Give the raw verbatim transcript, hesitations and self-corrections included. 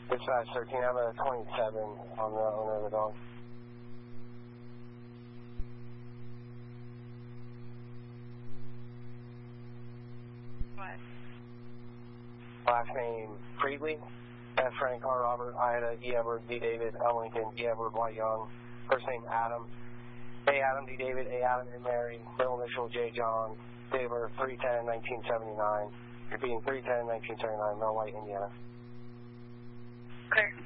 Dispatch thirteen, I have a twenty-seven on the owner of the dog. What? Last name Friedley. F. Frank R. Robert, Ida, E. Edward, D. David, L. Lincoln, E. Edward, Y. Young. First name Adam. A. Adam, D. David, A. Adam, and Mary. Middle initial J. John. Date of birth three ten nineteen seventy-nine. Repeating three ten nineteen seventy-nine, Mel White, Indiana. Clear.